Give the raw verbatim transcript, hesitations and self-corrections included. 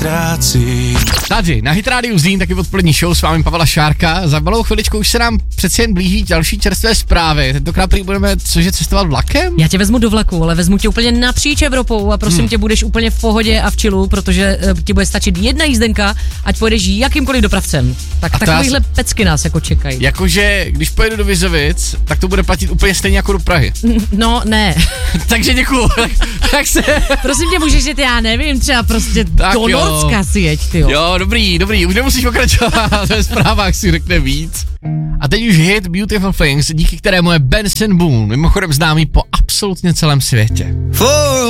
Tady na Hit Radio Zín, taky odpolední show s vámi Pavla Šárka. Za malou chviličku už se nám přeci jen blíží další čerstvé zprávy. Tentokrát prý budeme, cože, cestovat vlakem? Já tě vezmu do vlaku, ale vezmu tě úplně napříč Evropou a prosím hmm. tě, budeš úplně v pohodě a v chillu, protože uh, ti bude stačit jedna jízdenka, ať pojedeš jakýmkoliv dopravcem. Tak takovýhle já... pecky nás jako čekají. Jakože, když pojedu do Vizovic, tak to bude platit úplně stejně jako do Prahy. No, ne. Takže děkuju. Tak se... Prosím tě, můžeš jít, já nevím, třeba prostě tak do Norska si jeď, tyjo. Jo, dobrý, dobrý, už nemusíš pokračovat, ve zprávách si řekne víc. A teď už hit Beautiful Things, díky kterému je Benson Boone mimochodem známý po absolutně celém světě. For